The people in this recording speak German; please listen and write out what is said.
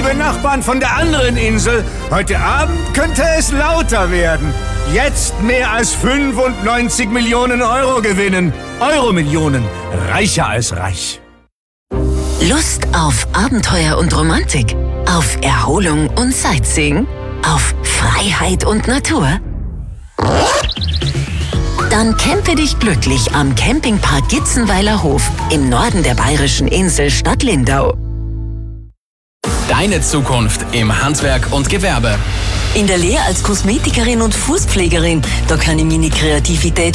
liebe Nachbarn von der anderen Insel, heute Abend könnte es lauter werden. Jetzt mehr als 95 Millionen Euro gewinnen. Euro-Millionen. Reicher als reich. Lust auf Abenteuer und Romantik? Auf Erholung und Sightseeing? Auf Freiheit und Natur? Dann campe dich glücklich am Campingpark Gitzenweiler Hof im Norden der bayerischen Insel Stadt Lindau. Deine Zukunft im Handwerk und Gewerbe. In der Lehre als Kosmetikerin und Fußpflegerin, da kann ich meine Kreativität